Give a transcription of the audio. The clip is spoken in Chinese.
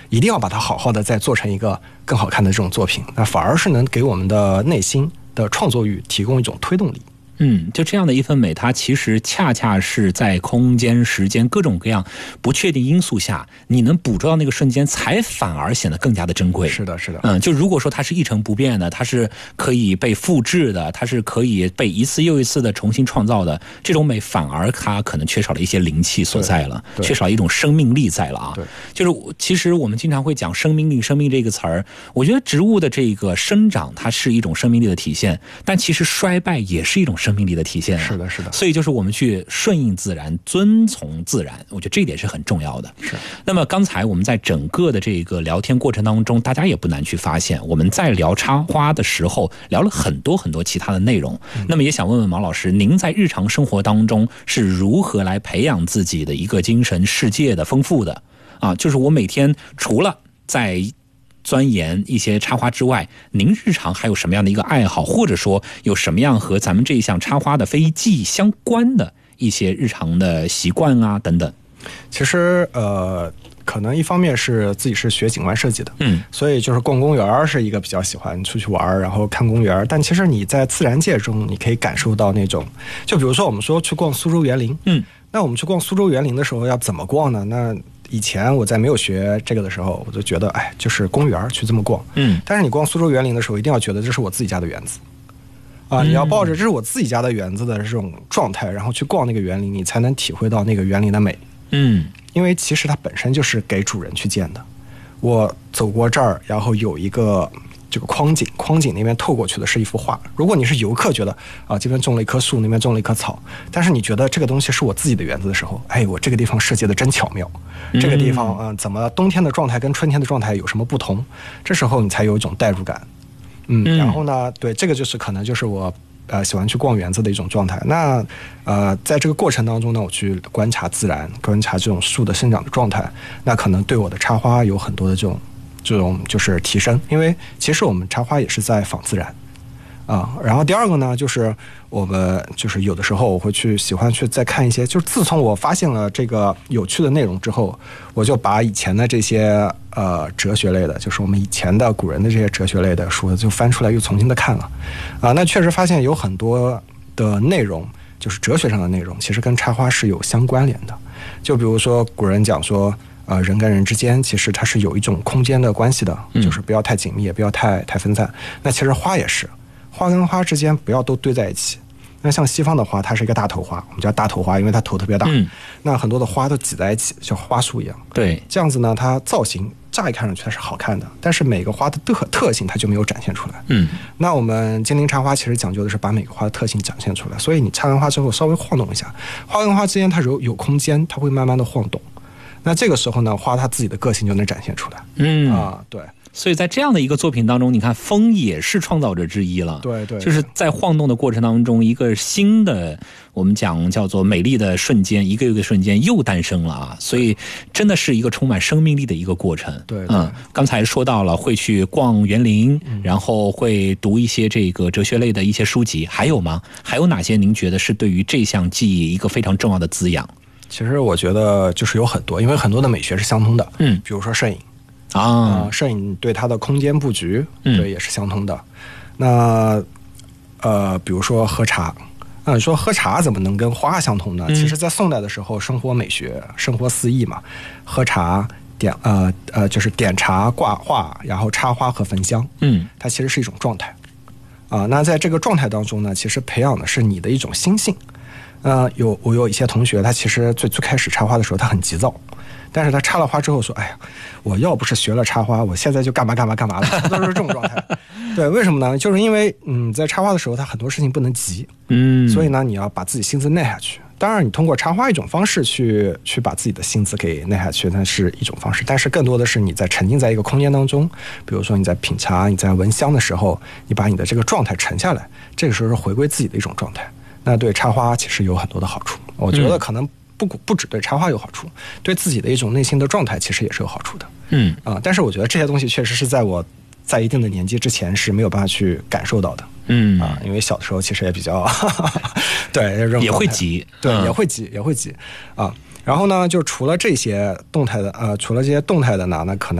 一定要把它好好的再做成一个更好看的这种作品，那反而是能给我们的内心的创作欲提供一种推动力。 就这样的一份美，它其实恰恰是在空间、时间各种各样不确定因素下，你能捕捉到那个瞬间，才反而显得更加的珍贵。 是的，是的。 就如果说它是一成不变的，它是可以被复制的，它是可以被一次又一次的重新创造的，这种美反而它可能缺少了一些灵气所在了，缺少一种生命力在了啊。 对， 就是其实我们经常会讲生命力，生命这个词儿，我觉得植物的这个生长它是一种生命力的体现，但其实衰败也是一种生命力的体现。 是的，是的。 所以就是我们去顺应自然，遵从自然，我觉得这一点是很重要的。 是。 那么刚才我们在整个的这个聊天过程当中，大家也不难去发现，我们在聊插花的时候聊了很多很多其他的内容。那么也想问问毛老师，您在日常生活当中是如何来培养自己的一个精神世界的丰富的啊？就是我每天除了在钻研一些插花之外，您日常还有什么样的一个爱好，或者说有什么样和咱们这一项插花的非技相关的一些日常的习惯啊等等？ 其实可能一方面是自己是学景观设计的，所以就是逛公园是一个比较喜欢出去玩，然后看公园。但其实你在自然界中，你可以感受到那种，就比如说我们说去逛苏州园林，那我们去逛苏州园林的时候要怎么逛呢？那以前我在没有学这个的时候，我就觉得就是公园去这么逛，但是你逛苏州园林的时候，一定要觉得这是我自己家的园子啊，你要抱着这是我自己家的园子的这种状态，然后去逛那个园林，你才能体会到那个园林的美。因为其实它本身就是给主人去建的。我走过这儿，然后有一个这个框景那边透过去的是一幅画。如果你是游客，觉得这边种了一棵树，那边种了一棵草，但是你觉得这个东西是我自己的园子的时候，我这个地方设计的真巧妙，这个地方怎么冬天的状态跟春天的状态有什么不同？这时候你才有一种代入感。然后呢，对，这个就是可能就是我喜欢去逛园子的一种状态。那在这个过程当中呢，我去观察自然，观察这种树的生长的状态，那可能对我的插花有很多的这种就是提升。因为其实我们插花也是在仿自然然后第二个呢，就是我们就是有的时候我会喜欢去再看一些，就是自从我发现了这个有趣的内容之后，我就把以前的这些哲学类的，就是我们以前的古人的这些哲学类的书就翻出来又重新的看了那确实发现有很多的内容，就是哲学上的内容，其实跟插花是有相关联的。就比如说古人讲说人跟人之间其实它是有一种空间的关系的，就是不要太紧密，也不要太分散。那其实花也是，花跟花之间不要都堆在一起。那像西方的花，它是一个大头花，我们叫大头花，因为它头特别大。那很多的花都挤在一起，像花束一样。 对， 这样子呢，它造型乍一看上去它是好看的，但是每个花的特性它就没有展现出来。那我们精灵插花其实讲究的是把每个花的特性展现出来，所以你插完花之后稍微晃动一下，花跟花之间它有空间，它会慢慢的晃动。那这个时候呢，花它自己的个性就能展现出来。对。 所以在这样的一个作品当中，你看风也是创造者之一了。 对， 就是在晃动的过程当中，一个新的我们讲叫做美丽的瞬间，一个一个瞬间又诞生了啊！所以真的是一个充满生命力的一个过程。 对， 刚才说到了会去逛园林，然后会读一些这个哲学类的一些书籍，还有吗？还有哪些您觉得是对于这项技艺一个非常重要的滋养？ 其实我觉得就是有很多，因为很多的美学是相通的。比如说摄影。摄影对它的空间布局对也是相通的。那比如说喝茶你说喝茶怎么能跟花相通呢？其实在宋代的时候，生活美学生活四艺嘛，喝茶就是点茶挂画，然后插花和焚香。它其实是一种状态那在这个状态当中呢，其实培养的是你的一种心性。我有一些同学，他其实最开始插花的时候他很急躁，但是他插了花之后说，我要不是学了插花，我现在就干嘛了，都是这种状态。对，为什么呢？就是因为在插花的时候，他很多事情不能急，所以呢，你要把自己心思耐下去。当然，你通过插花一种方式去把自己的心思给耐下去，那是一种方式。但是更多的是你在沉浸在一个空间当中，比如说你在品茶、你在闻香的时候，你把你的这个状态沉下来，这个时候是回归自己的一种状态。那对插花其实有很多的好处，我觉得可能不只对插花有好处，对自己的一种内心的状态其实也是有好处的。但是我觉得这些东西确实是在我在一定的年纪之前是没有办法去感受到的。因为小的时候其实也比较对， 也会急， 对，也会急然后呢，就除了这些动态的呢，那可能